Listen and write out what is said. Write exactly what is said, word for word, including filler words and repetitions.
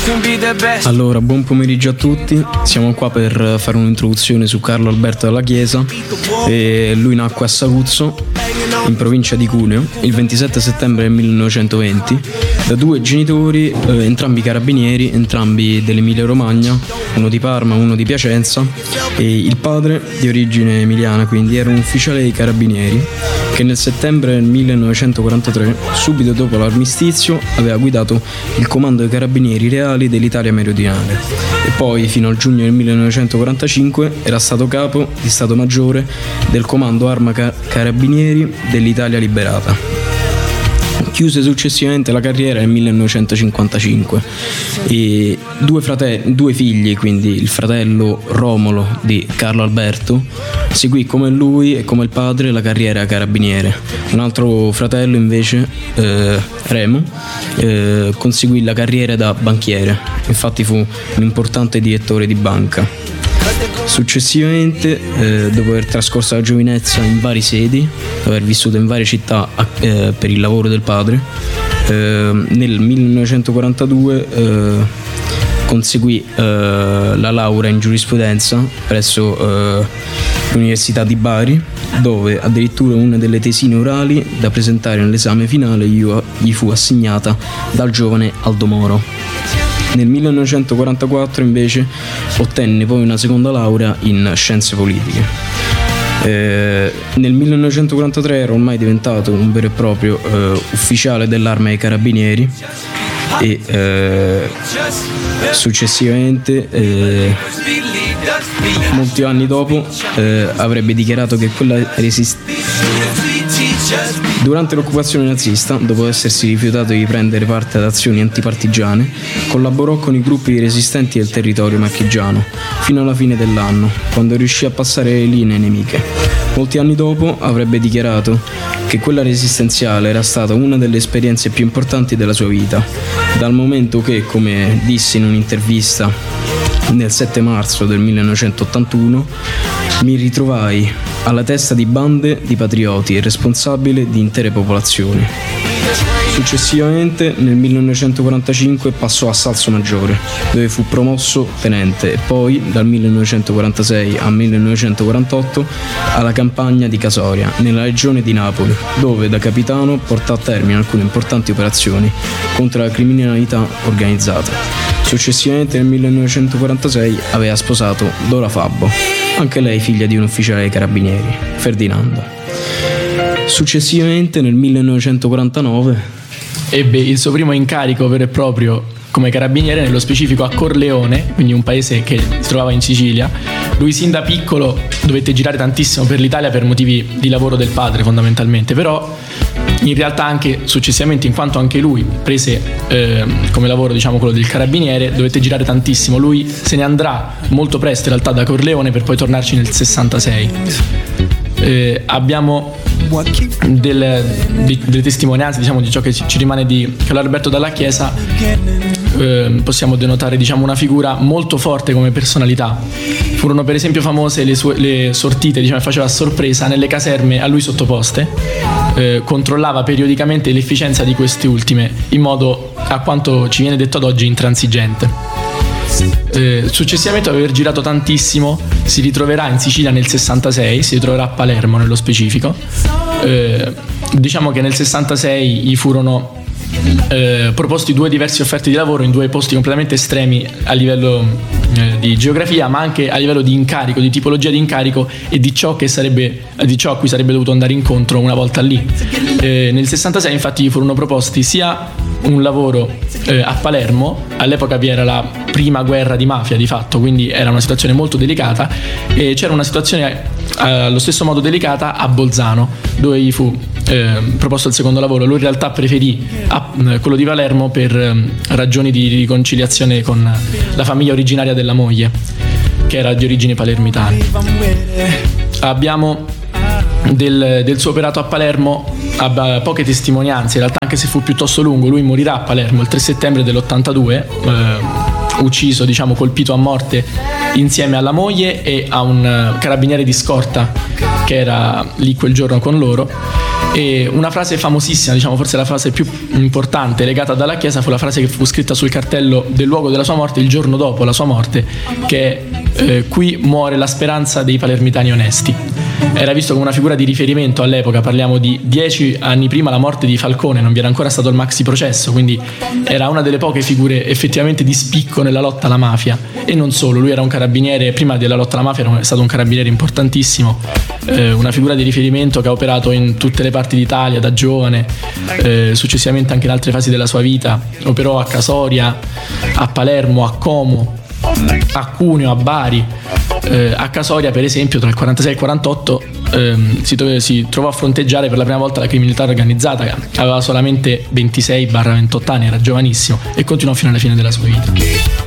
Allora, buon pomeriggio a tutti. Siamo qua per fare un'introduzione su Carlo Alberto Dalla Chiesa. E lui nacque a Saluzzo, in provincia di Cuneo, il ventisette settembre del millenovecentoventi, da due genitori, eh, entrambi carabinieri, entrambi dell'Emilia Romagna, uno di Parma, uno di Piacenza, e il padre, di origine emiliana, quindi era un ufficiale dei carabinieri che nel settembre del millenovecentoquarantatré, subito dopo l'armistizio, aveva guidato il comando dei carabinieri reali dell'Italia meridionale e poi fino al giugno del millenovecentoquarantacinque era stato capo di Stato Maggiore del comando Arma Carabinieri dell'Italia liberata. Chiuse successivamente la carriera nel millenovecentocinquantacinque e due, frate- due figli, quindi il fratello Romolo di Carlo Alberto, seguì come lui e come il padre la carriera carabiniere. Un altro fratello invece, eh, Remo, eh, conseguì la carriera da banchiere, infatti fu un importante direttore di banca. Successivamente, eh, dopo aver trascorso la giovinezza in vari sedi, dopo aver vissuto in varie città eh, per il lavoro del padre, eh, nel millenovecentoquarantadue eh, conseguì eh, la laurea in giurisprudenza presso eh, l'Università di Bari, dove addirittura una delle tesine orali da presentare nell'esame finale gli fu assegnata dal giovane Aldo Moro. Nel millenovecentoquarantaquattro invece ottenne poi una seconda laurea in scienze politiche. Eh, nel millenovecentoquarantatré era ormai diventato un vero e proprio eh, ufficiale dell'Arma dei Carabinieri e eh, successivamente, eh, molti anni dopo, eh, avrebbe dichiarato che quella resistenza durante l'occupazione nazista, dopo essersi rifiutato di prendere parte ad azioni antipartigiane, collaborò con i gruppi di resistenti del territorio marchigiano fino alla fine dell'anno, quando riuscì a passare le linee nemiche. Molti anni dopo avrebbe dichiarato che quella resistenziale era stata una delle esperienze più importanti della sua vita, dal momento che, come disse in un'intervista nel sette marzo del millenovecentottantuno, mi ritrovai alla testa di bande di patrioti e responsabile di intere popolazioni. Successivamente, nel millenovecentoquarantacinque, passò a Salso Maggiore, dove fu promosso tenente, e poi dal millenovecentoquarantasei al millenovecentoquarantotto alla campagna di Casoria, nella regione di Napoli, dove da capitano portò a termine alcune importanti operazioni contro la criminalità organizzata. Successivamente, nel millenovecentoquarantasei, aveva sposato Dora Fabbo, anche lei figlia di un ufficiale dei carabinieri, Ferdinando. Successivamente, nel millenovecentoquarantanove, ebbe il suo primo incarico vero e proprio come carabiniere, nello specifico a Corleone, quindi un paese che si trovava in Sicilia. Lui sin da piccolo dovette girare tantissimo per l'Italia per motivi di lavoro del padre fondamentalmente, però in realtà anche successivamente, in quanto anche lui prese eh, come lavoro, diciamo, quello del carabiniere, dovette girare tantissimo. Lui se ne andrà molto presto in realtà da Corleone per poi tornarci nel sessantasei. Eh, abbiamo del, di, delle testimonianze, diciamo, di ciò che ci, ci rimane di Carlo Alberto Dalla Chiesa. Eh, possiamo denotare, diciamo, una figura molto forte come personalità. Furono per esempio famose le, sue, le sortite, diciamo, che faceva a sorpresa nelle caserme a lui sottoposte. Eh, controllava periodicamente l'efficienza di queste ultime in modo, a quanto ci viene detto ad oggi, intransigente. Eh, successivamente, dopo aver girato tantissimo, si ritroverà in Sicilia nel sessantasei, si ritroverà a Palermo nello specifico. Eh, diciamo che nel sessantasei gli furono eh, proposti due diverse offerte di lavoro in due posti completamente estremi a livello eh, di geografia, ma anche a livello di incarico, di tipologia di incarico e di ciò che sarebbe, di ciò a cui sarebbe dovuto andare incontro una volta lì. Eh, nel sessantasei infatti gli furono proposti sia un lavoro eh, a Palermo, all'epoca vi era la prima guerra di mafia di fatto, quindi era una situazione molto delicata, e c'era una situazione eh, allo stesso modo delicata a Bolzano, dove gli fu eh, proposto il secondo lavoro. Lui in realtà preferì a, eh, quello di Palermo per eh, ragioni di riconciliazione con la famiglia originaria della moglie, che era di origini palermitane. Abbiamo Del, del suo operato a Palermo ha poche testimonianze, in realtà, anche se fu piuttosto lungo. Lui morirà a Palermo il tre settembre dell'ottantadue, eh, ucciso, diciamo, colpito a morte insieme alla moglie e a un carabiniere di scorta che era lì quel giorno con loro. E una frase famosissima, diciamo forse la frase più importante legata dalla Chiesa, fu la frase che fu scritta sul cartello del luogo della sua morte il giorno dopo la sua morte, che è eh, qui muore la speranza dei palermitani onesti. Era visto come una figura di riferimento all'epoca, parliamo di dieci anni prima la morte di Falcone, non vi era ancora stato il maxi processo, quindi era una delle poche figure effettivamente di spicco nella lotta alla mafia. E non solo, lui era un carabiniere, prima della lotta alla mafia era stato un carabiniere importantissimo, eh, una figura di riferimento che ha operato in tutte le parti d'Italia da giovane, eh, successivamente anche in altre fasi della sua vita, operò a Casoria, a Palermo, a Como, a Cuneo, a Bari. Eh, a Casoria per esempio tra il quarantasei e il quarantotto ehm, si, to- si trovò a fronteggiare per la prima volta la criminalità organizzata, che aveva solamente ventisei ventotto anni, era giovanissimo, e continuò fino alla fine della sua vita.